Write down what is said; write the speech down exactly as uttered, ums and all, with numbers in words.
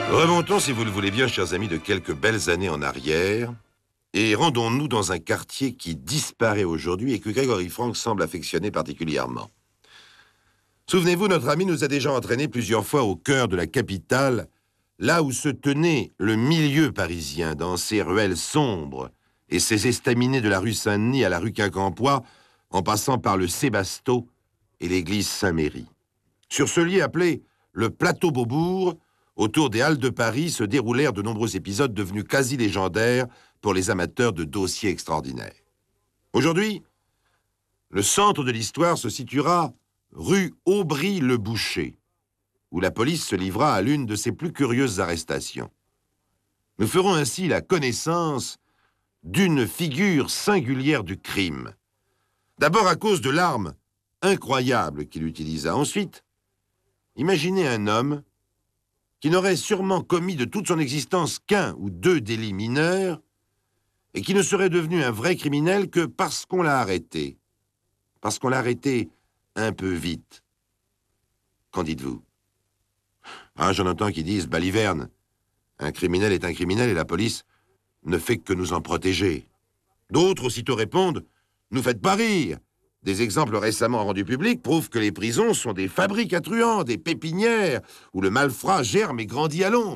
Remontons, si vous le voulez bien, chers amis, de quelques belles années en arrière, et rendons-nous dans un quartier qui disparaît aujourd'hui et que Gregory Frank semble affectionner particulièrement. Souvenez-vous, notre ami nous a déjà entraînés plusieurs fois au cœur de la capitale, là où se tenait le milieu parisien, dans ses ruelles sombres et ses estaminets de la rue Saint-Denis à la rue Quincampoix, en passant par le Sébasto et l'église Saint-Méry. Sur ce lieu appelé le Plateau Beaubourg, autour des Halles de Paris se déroulèrent de nombreux épisodes devenus quasi légendaires pour les amateurs de dossiers extraordinaires. Aujourd'hui, le centre de l'histoire se situera rue Aubry-le-Boucher, où la police se livra à l'une de ses plus curieuses arrestations. Nous ferons ainsi la connaissance d'une figure singulière du crime. D'abord à cause de l'arme incroyable qu'il utilisa. Ensuite, imaginez un homme qui n'aurait sûrement commis de toute son existence qu'un ou deux délits mineurs et qui ne serait devenu un vrai criminel que parce qu'on l'a arrêté. Parce qu'on l'a arrêté un peu vite. Qu'en dites-vous? Ah, j'en entends qui disent « baliverne, un criminel est un criminel et la police ne fait que nous en protéger. » D'autres aussitôt répondent « nous faites pas rire. Des exemples récemment rendus publics prouvent que les prisons sont des fabriques à truands, des pépinières où le malfrat germe et grandit à l'ombre. »